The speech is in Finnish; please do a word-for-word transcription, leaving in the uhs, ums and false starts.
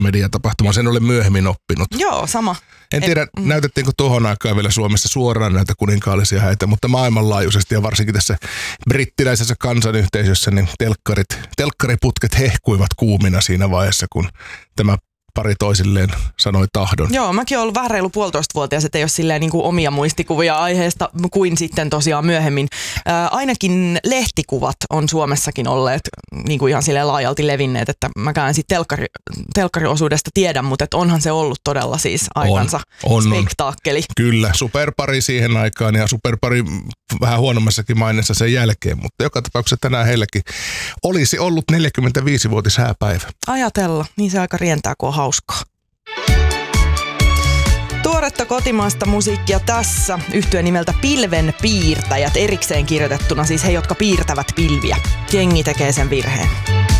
mediatapahtuma. Sen olen myöhemmin oppinut. Joo, sama. En tiedä, mm. näytettiinkö tuohon aikaan vielä Suomessa suoraan näitä kuninkaallisia häitä, mutta maailmanlaajuisesti ja varsinkin tässä brittiläisessä kansanyhteisössä, niin telkkarit, telkkariputket hehkuivat kuumina siinä vaiheessa, kun tämä pari toisilleen sanoi tahdon. Joo, mäkin olen ollut vähän reilu puolitoistavuotias, että ei ole silleen niin kuin omia muistikuvia aiheesta kuin sitten tosiaan myöhemmin. Ää, ainakin lehtikuvat on Suomessakin olleet niin kuin ihan silleen laajalti levinneet, että mäkään sitten telkkari, telkkariosuudesta tiedän, mutta et onhan se ollut todella siis aikansa on, on, spektaakkeli. On. Kyllä, superpari siihen aikaan ja superpari vähän huonommassakin maineessa sen jälkeen, mutta joka tapauksessa tänään heillekin olisi ollut neljäkymmentäviisivuotis hääpäivä. Ajatella, niin se aika rientää, kun on hauskaa. Tuoretta kotimaista musiikkia tässä, yhtye nimeltä Pilven piirtäjät, erikseen kirjoitettuna siis he, jotka piirtävät pilviä. Jengi tekee sen virheen.